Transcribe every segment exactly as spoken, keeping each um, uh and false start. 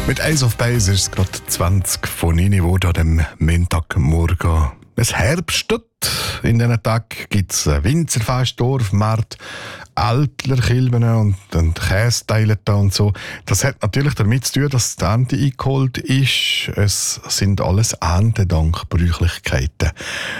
Mit Eis auf Beis ist es gerade zwanzig von neun Uhr an dem Montagmorgen. Es herbstet. In diesen Tagen gibt es ein Winzerfest, Dorfmarkt, Ältlerkilben und, und Kästeile da und so. Das hat natürlich damit zu tun, dass die Ernte eingeholt ist. Es sind alles Erntedankbräuchlichkeiten.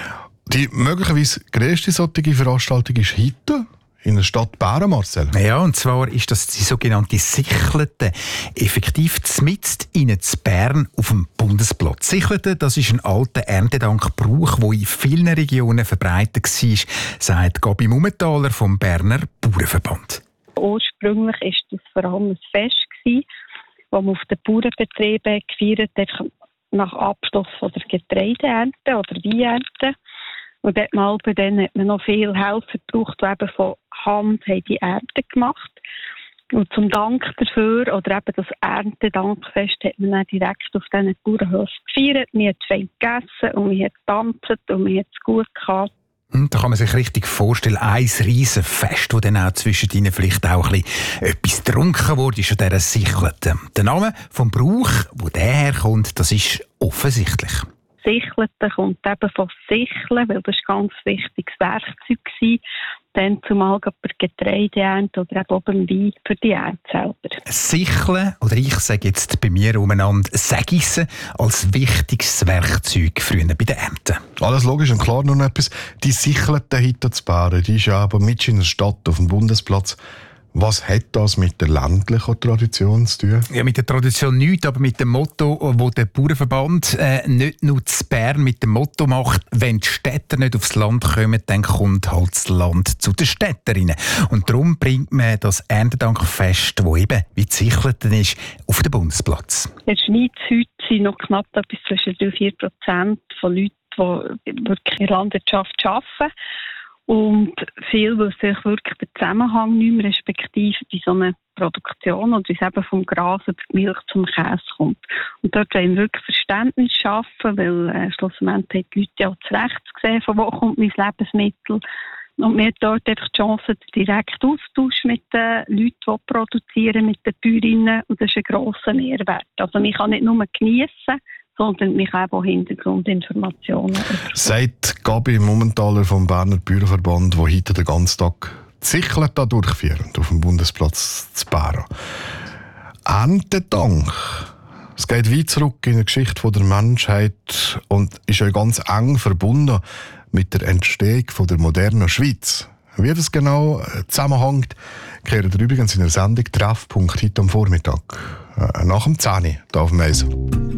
Die möglicherweise grösste solche Veranstaltung ist heute in der Stadt Bären, Marcel. Ja, und zwar ist das die sogenannte Sichlelte. Effektiv mitten in Bern auf dem Bundesplatz. Sichlelte, das ist ein alter Erntedankbrauch, der in vielen Regionen verbreitet war, sagt Gabi Mummentaler vom Berner Bauernverband. Ursprünglich war das vor allem ein Fest, das man auf den Bauernbetrieben gefeiert hat, nach Abschluss von der Getreideernte oder Weinernte. Und dort mal bei denen hat man noch viel Helfer gebraucht, die eben von Hand haben die Ernte gemacht. Und zum Dank dafür, oder eben das Erntedankfest, hat man dann direkt auf diesen Bauernhöfen gefeiert. Man hat fein gegessen und man hat getanzt und man hat es gut gehabt. Da kann man sich richtig vorstellen, ein riesen Fest, wo dann auch zwischen ihnen vielleicht auch ein bisschen etwas getrunken wurde, ist an dieser Sichlelte. Der Name vom Brauch, wo der herkommt, das ist offensichtlich. Sichlete kommt eben von Sicheln, weil das ein ganz wichtiges Werkzeug war. Dann zumal bei Getreideernte oder eben beim Wein für die Ernte selber. Sicheln, oder ich sage jetzt bei mir umeinander Sägissen, als wichtiges Werkzeug früher bei der Ernte. Alles logisch und klar, noch etwas. Die Sichlelte hinter zu Bären, die ist ja aber mit in der Stadt auf dem Bundesplatz. Was hat das mit der ländlichen Tradition zu tun? Ja, mit der Tradition nichts, aber mit dem Motto, wo der Bauernverband äh, nicht nur zu Bern mit dem Motto macht, wenn die Städter nicht aufs Land kommen, dann kommt halt das Land zu den Städterinnen. Und darum bringt man das Erntedankfest, das eben wie Sichlelte ist, auf den Bundesplatz. In der Schweiz heute sind noch knapp etwas zwischen drei bis vier Prozent von Leuten, die wirklich in der Landwirtschaft arbeiten. Und viel wissen sich wirklich den Zusammenhang nicht mehr, respektive bei so einer Produktion und wie es eben vom Gras über die Milch zum Käse kommt. Und dort wollen wir wirklich Verständnis schaffen, weil äh, schlussendlich haben die Leute ja auch zu Recht gesehen, von wo kommt mein Lebensmittel. Und wir haben dort einfach die Chance, direkt Austausch mit den Leuten, die produzieren, mit den Bäuerinnen. Und das ist ein grosser Mehrwert. Also man kann nicht nur geniessen, sondern mich auch Hintergrundinformationen. Sagt Gabi Mummentaler vom Berner Bauernverband, der heute den ganzen Tag die Sichlelte durchführt auf dem Bundesplatz zu Bären. Erntedank. Es geht weit zurück in die Geschichte der Menschheit und ist ja ganz eng verbunden mit der Entstehung der modernen Schweiz. Wie das genau zusammenhängt, kehren wir übrigens in der Sendung Treffpunkt heute am Vormittag. Nach dem zehn Uhr hier auf dem Eis.